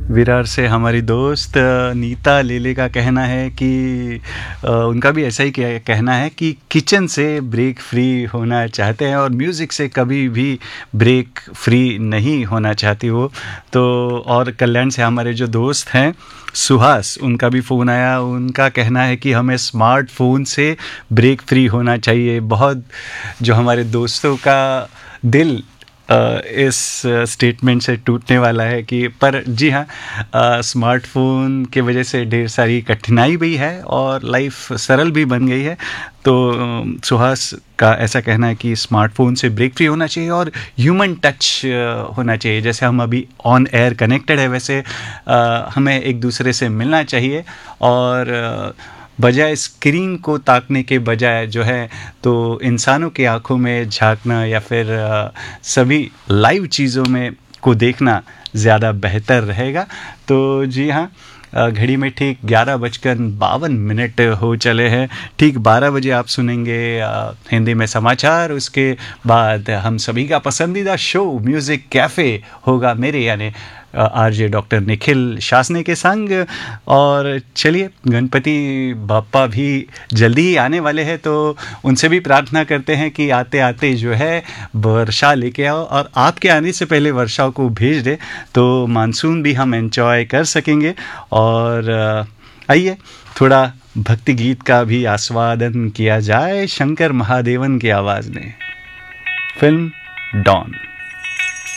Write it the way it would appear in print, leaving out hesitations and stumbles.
विरार से हमारी दोस्त नीता लेले का कहना है कि उनका भी ऐसा ही कहना है कि किचन से ब्रेक फ्री होना चाहते हैं और म्यूज़िक से कभी भी ब्रेक फ्री नहीं होना चाहती वो। तो और कल्याण से हमारे जो दोस्त हैं सुहास, उनका भी फ़ोन आया। उनका कहना है कि हमें स्मार्टफोन से ब्रेक फ्री होना चाहिए। बहुत जो हमारे दोस्तों का दिल इस स्टेटमेंट से टूटने वाला है कि पर जी हाँ, स्मार्टफोन के वजह से ढेर सारी कठिनाई भी है और लाइफ सरल भी बन गई है। तो सुहास का ऐसा कहना है कि स्मार्टफोन से ब्रेक फ्री होना चाहिए और ह्यूमन टच होना चाहिए। जैसे हम अभी ऑन एयर कनेक्टेड है, वैसे हमें एक दूसरे से मिलना चाहिए और बजाय स्क्रीन को ताकने के बजाय जो है तो इंसानों की आंखों में झांकना या फिर सभी लाइव चीज़ों में को देखना ज़्यादा बेहतर रहेगा। तो जी हाँ, घड़ी में ठीक 11:52 हो चले हैं। ठीक 12 बजे आप सुनेंगे हिंदी में समाचार। उसके बाद हम सभी का पसंदीदा शो म्यूज़िक कैफ़े होगा मेरे यानी आरजे डॉक्टर निखिल शासने के संग। और चलिए, गणपति बाप्पा भी जल्दी ही आने वाले हैं, तो उनसे भी प्रार्थना करते हैं कि आते आते जो है वर्षा लेके आओ और आपके आने से पहले वर्षा को भेज दे, तो मानसून भी हम एंजॉय कर सकेंगे। और आइए थोड़ा भक्ति गीत का भी आस्वादन किया जाए शंकर महादेवन की आवाज़ में। Film don.